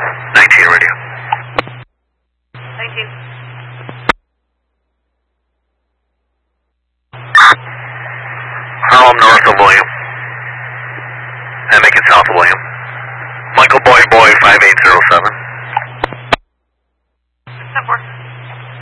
19 radio. 19. Harlem north of William. And make it south of William. Michael Boy 5807.